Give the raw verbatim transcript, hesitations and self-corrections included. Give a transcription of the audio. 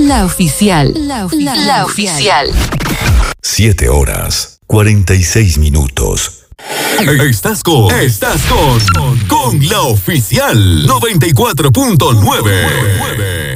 La oficial. La, ofi- la, la oficial. Siete horas, cuarenta y seis minutos. Estás con, estás con, con la oficial noventa y cuatro punto nueve.